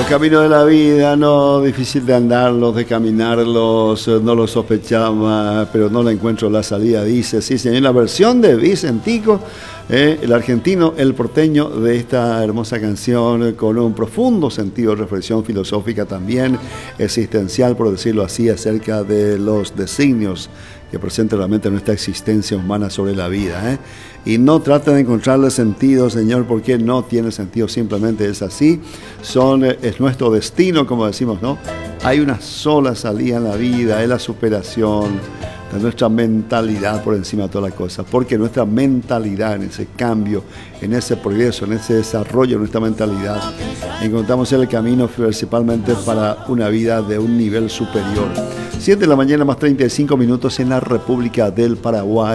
caminos de la vida, no, difícil de andarlos, de caminarlos, no lo sospechaba, pero no le encuentro la salida, dice, sí señor, la versión de Vicentico, el argentino, el porteño, de esta hermosa canción, con un profundo sentido de reflexión filosófica también, existencial, por decirlo así, acerca de los designios que presenta realmente nuestra existencia humana sobre la vida, Y no traten de encontrarle sentido, Señor, porque no tiene sentido, simplemente es así. Es nuestro destino, como decimos, ¿no? Hay una sola salida en la vida, es la superación de nuestra mentalidad por encima de todas las cosas, porque nuestra mentalidad, en ese cambio, en ese progreso, en ese desarrollo de nuestra mentalidad, encontramos el camino principalmente para una vida de un nivel superior. 7 de la mañana más 35 minutos en la República del Paraguay.